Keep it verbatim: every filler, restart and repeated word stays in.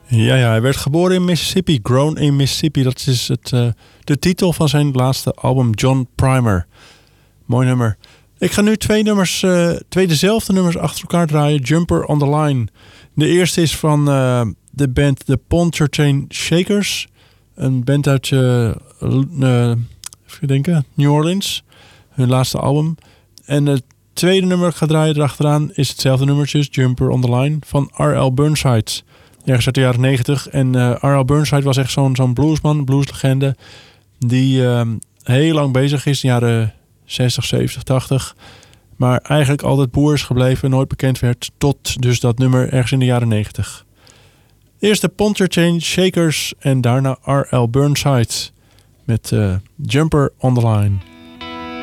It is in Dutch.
Ja, ja, hij werd geboren in Mississippi. Grown in Mississippi. Dat is het, uh, de titel van zijn laatste album John Primer. Mooi nummer. Ik ga nu twee nummers, uh, twee dezelfde nummers achter elkaar draaien. Jumper on the Line. De eerste is van uh, de band The Pontchartrain Shakers. Een band uit uh, uh, even denken, New Orleans. Hun laatste album. En het tweede nummer dat ik ga draaien erachteraan is hetzelfde nummertje, Jumper on the Line, van R L Burnside. Ergens uit de jaren negentig. En uh, R L Burnside was echt zo'n, zo'n bluesman, blueslegende. Die uh, heel lang bezig is, in de jaren zestig, zeventig, tachtig. Maar eigenlijk altijd boer is gebleven, nooit bekend werd. Tot dus dat nummer ergens in de jaren negentig. Eerst de Pontchartrain Shakers en daarna R L Burnside met uh, Jumper on the Line.